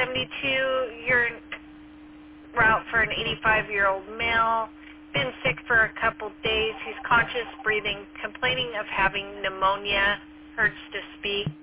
72 route for an 85-year-old male. Been sick for a couple days. He's conscious, breathing, complaining of having pneumonia, hurts to speak.